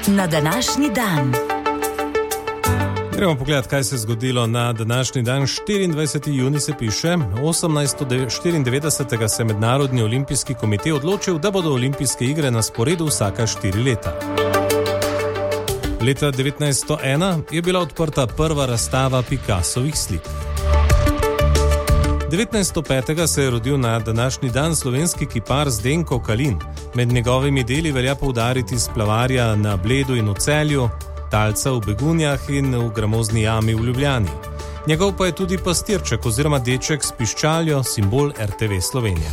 Na današnji dan. Gremo pogledati, kaj se je zgodilo na današnji dan. 24. junij se piše. 1894. se je Mednarodni olimpijski komite odločil, da bodo olimpijske igre na sporedu vsaka 4 leta. Leta 1901 je bila odprta prva razstava Picassovih slik. 1905. se je rodil na današnji dan slovenski kipar Zdenko Kalin. Med njegovimi deli velja poudariti Splavarja na Bledu in v Celju, Talca v Begunjah in v Gramozni jami v Ljubljani. Njegov pa je tudi pastirček oziroma deček s piščaljo, simbol RTV Slovenije.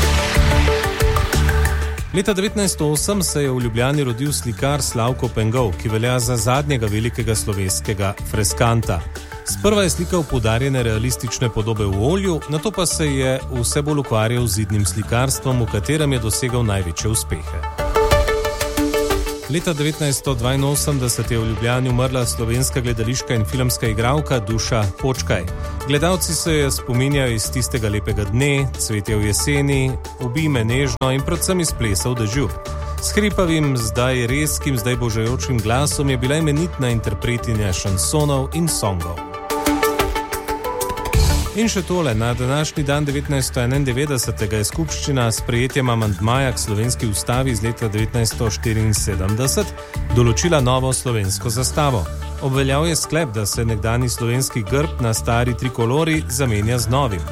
Leta 1908 se je v Ljubljani rodil slikar Slavko Pengov, ki velja za zadnjega velikega slovenskega freskanta. Sprva je slikal poudarjene realistične podobe v olju, nato pa se je vse bolj ukvarjal z zidnim slikarstvom, v katerem je dosegal največje uspehe. Leta 1982 je v Ljubljani umrla slovenska gledališka in filmska igralka Duša Počkaj. Gledalci se je spominjajo iz Tistega lepega dne, Cvetje v jeseni, Ubij me nežno in predvsem iz Plesa v dežju. S hripavim, zdaj reskim, zdaj božajočim glasom je bila imenitna interpretinja šansonov in songov. In še tole, na današnji dan 1991. je skupščina s sprejetjem amandmaja k slovenski ustavi iz leta 1974 določila novo slovensko zastavo. Obveljal je sklep, da se nekdani slovenski grb na stari trikolori zamenja z novim.